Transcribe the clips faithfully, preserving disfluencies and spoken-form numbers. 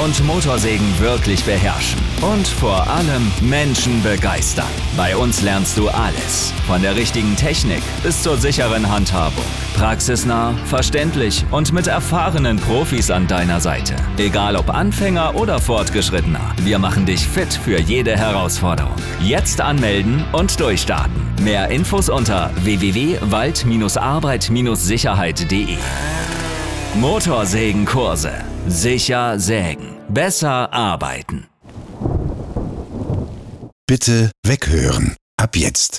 und Motorsägen wirklich beherrschen. Und vor allem Menschen begeistern. Bei uns lernst du alles. Von der richtigen Technik bis zur sicheren Handhabung. Praxisnah, verständlich und mit erfahrenen Profis an deiner Seite. Egal ob Anfänger oder Fortgeschrittener, wir machen dich fit für jede Herausforderung. Jetzt anmelden und durchstarten. Mehr Infos unter w w w punkt wald arbeit sicherheit punkt d e. Motorsägenkurse. Sicher sägen. Besser arbeiten. Bitte weghören. Ab jetzt.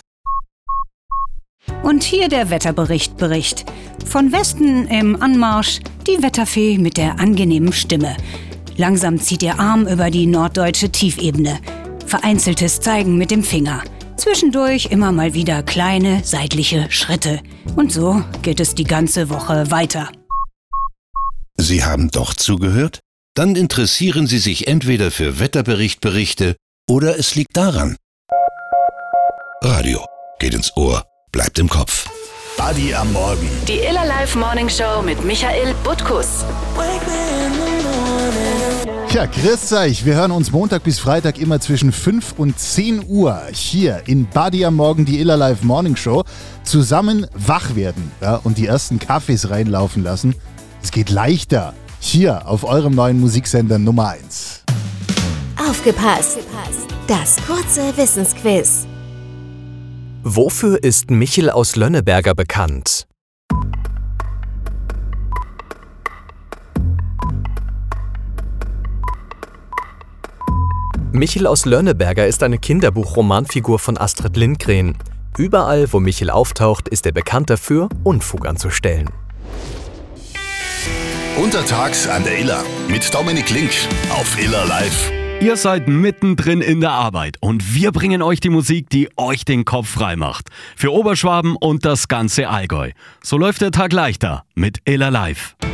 Und hier der Wetterbericht Bericht. Von Westen im Anmarsch die Wetterfee mit der angenehmen Stimme. Langsam zieht ihr Arm über die norddeutsche Tiefebene. Vereinzeltes Zeigen mit dem Finger. Zwischendurch immer mal wieder kleine seitliche Schritte. Und so geht es die ganze Woche weiter. Sie haben doch zugehört? Dann interessieren Sie sich entweder für Wetterberichtberichte oder es liegt daran. Radio geht ins Ohr, bleibt im Kopf. Buddy am Morgen. Die Iller Live Morning Show mit Michael Butkus. Ja, grüß euch. Wir hören uns Montag bis Freitag immer zwischen fünf und zehn Uhr hier in Buddy am Morgen, die Iller Live Morning Show. Zusammen wach werden, ja, und die ersten Kaffees reinlaufen lassen. Es geht leichter. Hier auf eurem neuen Musiksender Nummer eins. Aufgepasst! Das kurze Wissensquiz. Wofür ist Michel aus Lönneberger bekannt? Michel aus Lönneberger ist eine Kinderbuch-Romanfigur von Astrid Lindgren. Überall, wo Michel auftaucht, ist er bekannt dafür, Unfug anzustellen. Untertags an der Iller mit Dominik Link auf Iller Live. Ihr seid mittendrin in der Arbeit und wir bringen euch die Musik, die euch den Kopf frei macht. Für Oberschwaben und das ganze Allgäu. So läuft der Tag leichter mit Iller Live.